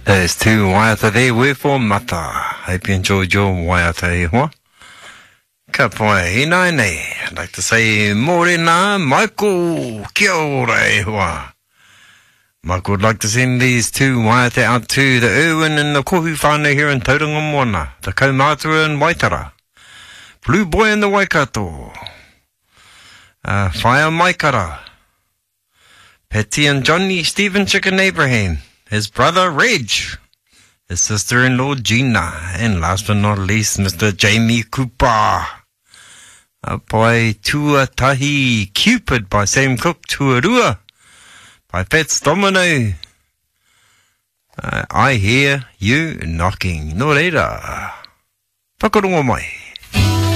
There's two waiata there, wherefore mata. Hope you enjoyed your waiata e hoa. Ka poe hina nei. I'd like to say morena Michael, kia ora e hoa. Michael would like to send these two waiata out to the Irwin and the Kohu whānau here in Tauranga Moana, the Kaumatua and Waitara, Blue Boy and the Waikato, Whaia Maikara, Petty and Johnny, Stephen Chicken Abraham, his brother Reg, his sister-in-law Gina, and last but not least, Mr. Jamie Cooper. By Tuatahi Cupid by Sam Cooke, Tuarua by Fats Domino. I hear you knocking. No reira. Whakarongo mai.